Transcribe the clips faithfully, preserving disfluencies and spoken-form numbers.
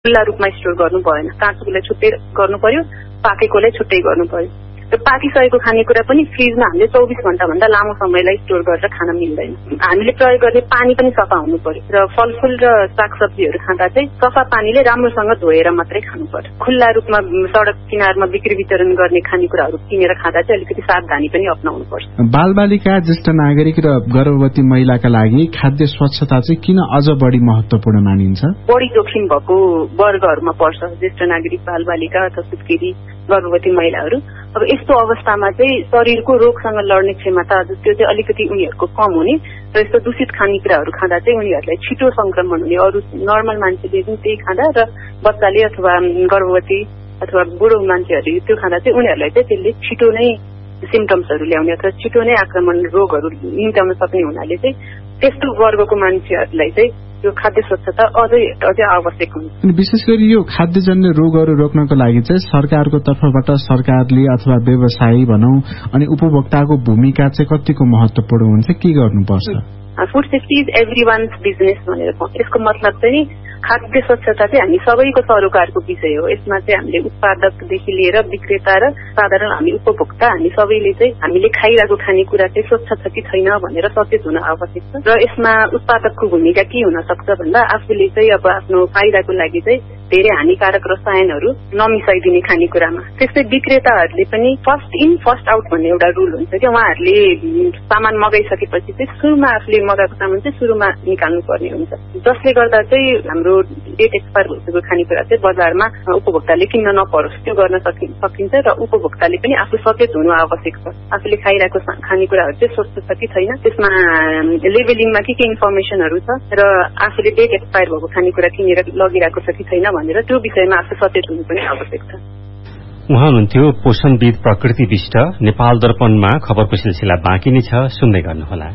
खुल्ला रूपमा स्टोर गर्नु भएन। काँचोलाई छुट्टै गर्नु पर्यो, पाकेकोलाई छुट्टै गर्नु पर्यो। र पाकिसकेको खानेकुरा पनि फ्रिजमा हामीले चौबिस घण्टा भन्दा लामो समयलाई स्टोर गरेर खान मिल्दैन। हामीले प्रयोग गर्ने पानी पनि सफा हुनु पर्यो र फलफूल र सागसब्जीहरू खाँदा चाहिँ सफा पानीले राम्रोसँग धोएर मात्रै खानु पर्यो। खुल्ला रूपमा सडक किनारमा बिक्री वितरण गर्ने खानेकुराहरू किनेर खाँदा चाहिँ अलिकति सावधानी पनि अपनाउनु पर्छ। बालबालिका, ज्येष्ठ नागरिक र गर्भवती महिलाका लागि खाद्य स्वच्छता चाहिँ किन अझ बढी महत्वपूर्ण मानिन्छ? बढी जोखिम भएको वर्गहरूमा पर्छ ज्येष्ठ नागरिक, बालबालिका अथवा सुत्केरी गर्भवती महिलाहरू। अब यस्तो अवस्थामा चाहिँ शरीरको रोगसँग लड्ने क्षमता त्यो चाहिँ अलिकति उनीहरूको कम हुने र यस्तो दूषित खानेकुराहरू खाँदा चाहिँ उनीहरूलाई छिटो संक्रमण हुने। अरू नर्मल मान्छेले जुन त्यही खाँदा र बच्चाले अथवा गर्भवती अथवा बुढो मान्छेहरूले त्यो खाँदा चाहिँ उनीहरूलाई चाहिँ त्यसले छिटो नै सिम्टम्सहरू ल्याउने अथवा छिटो नै आक्रमण रोगहरू निम्त्याउन सक्ने हुनाले चाहिँ त्यस्तो वर्गको मान्छेहरूलाई चाहिँ यो खाद्य स्वच्छता अझै अझै आवश्यक हुन्छ। विशेष गरी यो खाद्यजन्य रोगहरू रोक्नको लागि चाहिँ सरकारको तर्फबाट सरकारले अथवा व्यवसायी भनौं अनि उपभोक्ताको भूमिका चाहिँ कतिको महत्वपूर्ण हुन्छ, के गर्नुपर्छ? फूड सेफ्टी इज एभ्रीवान्स बिजनेस भनेर यसको मतलब चाहिँ खाद्य स्वच्छता चाहिँ हामी सबैको सरोकारको विषय हो। यसमा चाहिँ हामीले उत्पादकदेखि लिएर विक्रेता र साधारण हामी उपभोक्ता हामी सबैले चाहिँ हामीले खाइरहेको खानेकुरा चाहिँ स्वच्छ छ कि छैन भनेर सचेत हुन आवश्यक छ। र यसमा उत्पादकको भूमिका के हुन सक्छ भन्दा आफूले चाहिँ अब आफ्नो फाइदाको लागि चाहिँ धेरै हानिकारक रसायनहरू नमिसाइदिने खानेकुरामा। त्यस्तै विक्रेताहरूले पनि फर्स्ट इन फर्स्ट आउट भन्ने एउटा रुल हुन्छ कि उहाँहरूले सामान मगाइसकेपछि चाहिँ सुरुमा आफूले मगाएको सामान चाहिँ सुरुमा निकाल्नु पर्ने हुन्छ, जसले गर्दा चाहिँ हाम्रो डेट एक्सपायर भइसकेको खानेकुरा चाहिँ बजारमा उपभोक्ताले किन्न नपरोस् त्यो गर्न सकिन्छ। र उपभोक्ताले पनि आफू सचेत हुनु आवश्यक छ। आफूले खाइरहेको खानेकुराहरू चाहिँ स्वच्छ छ कि छैन, त्यसमा लेबलिङमा के के इन्फर्मेसनहरू छ र आफूले डेट एक्सपायर भएको खानेकुरा किनेर लगिरहेको छ कि छैन भनेर त्यो विषयमा आफू सचेत हुनु पनि आवश्यक छ। उहाँ हुनुहुन्थ्यो पोषणविद प्रकृति विष्ट। नेपाल दर्पणमा खबरको सिलसिला बाँकी नै छ, सुन्दै गर्नुहोला।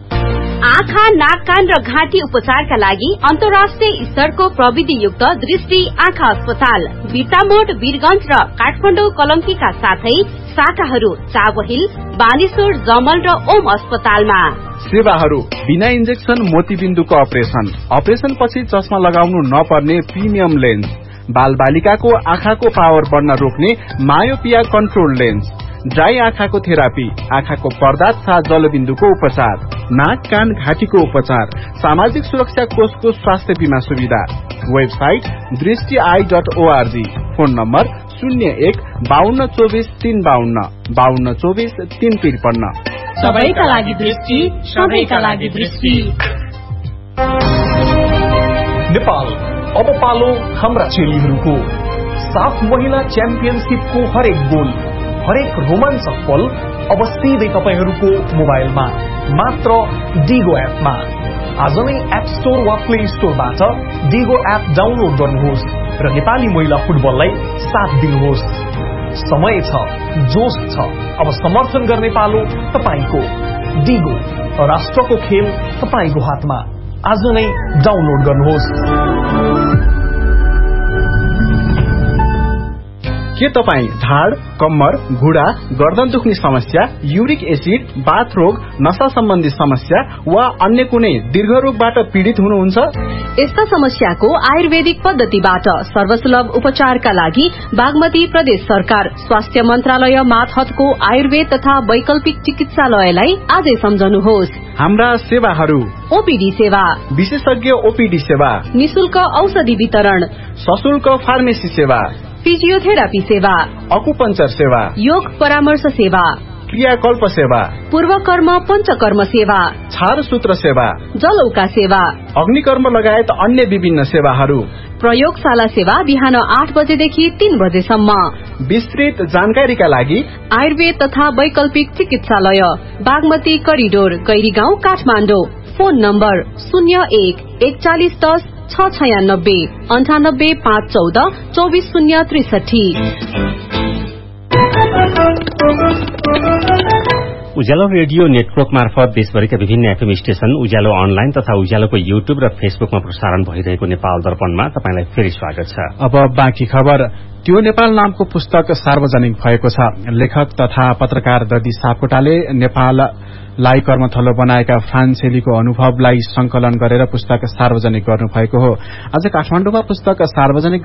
आँखा, नाक, कान र घाँटी उपचारका लागि अन्तर्राष्ट्रिय स्तरको प्रविधियुक्त दृष्टि आँखा अस्पताल बिर्तामोड, वीरगंज र काठमाडौँ कलंकीका साथै शाखाहरू चावहिल, बानेश्वर, जमल र ओम अस्पतालमा। सेवाहरू बिना इन्जेक्सन मोतीबिन्दुको अपरेशन, अपरेशन पछि चस्मा लगाउनु नपर्ने प्रिमियम लेन्स, बाल बालिकाको आँखाको पावर बढ्न रोक्ने मायोपिया कन्ट्रोल लेन्स, ड्राई आँखाको थेरापी, आँखाको पर्दा तथा जलबिन्दुको उपचार, नाक, कान, घाँटीको उपचार, सामाजिक सुरक्षा कोषको स्वास्थ्य बीमा सुविधा। वेबसाइट दृष्टि I dot ORG. Phone number शून्य एक बाहन्न चौबिस तीन बाहन्न बाहन्न चौबिस तीन त्रिपन्न। सबैका लागि दृष्टि, सबैका लागि दृष्टि। नेपाल अब पालो हाम्रा चेलीहरूको। साफ महिला च्याम्पियनशिपको हरेक गोल, हरेक रोमाञ्चक पल अब सिधै तपाईहरूको मोबाइलमा मात्र डिगो एपमा। आज नै एप स्टोर वा प्ले स्टोरबाट डिगो एप डाउनलोड गर्नुहोस् र नेपाली महिला फुटबललाई साथ दिनुहोस्। समय छ, जोश छ, अब समर्थन गर्ने पालो तपाईको। डिगो, राष्ट्रको खेल तपाईको हातमा। आज नै डाउनलोड गर्नुहोस्। के तपाईँ ढाड, कम्मर, घुँडा, गर्दन दुख्ने समस्या, युरिक एसिड, बाथ रोग, नशा सम्बन्धी समस्या वा अन्य कुनै दीर्घ रोगबाट पीड़ित हुनुहुन्छ? यस्ता समस्याको आयुर्वेदिक पद्धतिबाट सर्वसुलभ उपचारका लागि बागमती प्रदेश सरकार स्वास्थ्य मन्त्रालय मातहतको आयुर्वेद तथा वैकल्पिक चिकित्सालयलाई आजै सम्झनुहोस्। हाम्रा सेवाहरू: ओपीडी सेवा, विशेषज्ञ ओपीडी सेवा, निशुल्क औषधि वितरण, सशुल्क फार्मेसी सेवा, फिजियोथेरापी सेवा, अकुपञ्चर सेवा, योग परामर्श सेवा, क्रियाकल्प सेवा, पूर्वकर्म पञ्चकर्म सेवा, छारसूत्र सेवा, जलौका सेवा, अग्निकर्म लगायत अन्य विभिन्न सेवाहरू। प्रयोगशाला सेवा बिहान आठ बजेदेखि तीन बजेसम्म। विस्तृत जानकारीका लागि आयुर्वेद तथा वैकल्पिक चिकित्सालय Bagmati corridor, Gairigaun, Kathmandu. Phone number शून्य एक एकचालिस दस छ छयानब्बे अन्ठानब्बे पाँच चौध चौबिस शून्य त्रिसठी। उज्यालो रेडियो नेटवर्क मार्फत देशभरिका विभिन्न एफएम स्टेशन, उज्यालो अनलाइन तथा उज्यालोको युट्युब र फेसबुकमा प्रसारण भइरहेको नेपाल दर्पणमा तपाईंलाई फेरि स्वागत छ। अब बाँकी खबर। त्यो नेपाल नामको पुस्तक सार्वजनिक भएको छ। लेखक तथा पत्रकार दर्दी सापकोटाले नेपाललाई कर्मथलो बनाएका फ्रान्स शेलीको अनुभवलाई संकलन गरेर पुस्तक सार्वजनिक गर्नुभएको हो। आज काठमाडौँमा पुस्तक सार्वजनिक